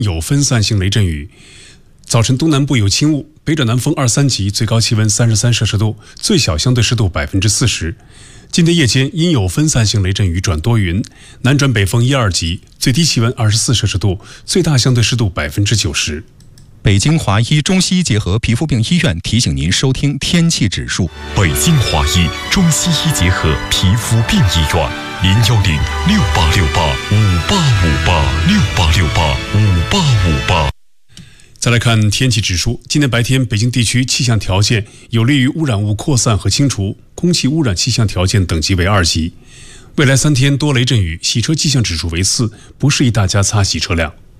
有分散性雷阵雨。早晨东南部有轻雾，北转南风2、3级，最高气温33摄氏度，最小相对湿度40%。今天夜间因有分散性雷阵雨转多云，南转北风1、2级，最低气温24摄氏度，最大相对湿度90%。 北京华医中西医结合皮肤病医院提醒您收听天气指数。 北京华医中西医结合皮肤病医院，010-6868-5858，6868-5858。 再来看天气指数，今天白天北京地区气象条件有利于污染物扩散和清除，空气污染气象条件等级为2级。未来3天多雷阵雨，洗车气象指数为4，不适宜大家擦洗车辆。